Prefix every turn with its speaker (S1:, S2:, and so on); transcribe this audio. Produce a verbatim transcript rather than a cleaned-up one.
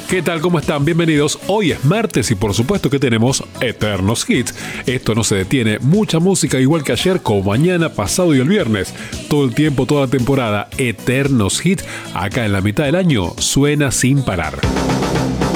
S1: ¿Qué tal? ¿Cómo están? Bienvenidos. Hoy es martes y por supuesto que tenemos Eternos Hits. Esto no se detiene. Mucha música igual que ayer, como mañana, pasado y el viernes. Todo el tiempo, toda la temporada. Eternos Hits. Acá en la mitad del año suena sin parar.